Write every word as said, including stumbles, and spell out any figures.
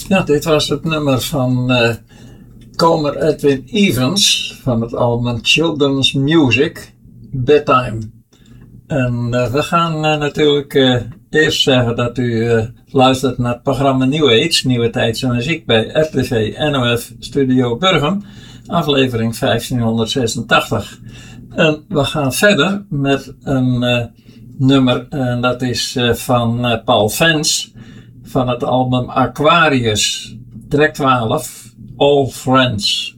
Ja, dit was het nummer van uh, Comer Edwin Evans van het album Children's Music, Bedtime. En uh, we gaan uh, natuurlijk uh, eerst zeggen dat u uh, luistert naar het programma New Age, Nieuwe Tijdse Muziek bij R T V N O F Studio Burgum, aflevering vijftienhonderdzesentachtig. En we gaan verder met een uh, nummer, en dat is uh, van uh, Paul Vance van het album Aquarius, track twaalf, All Friends.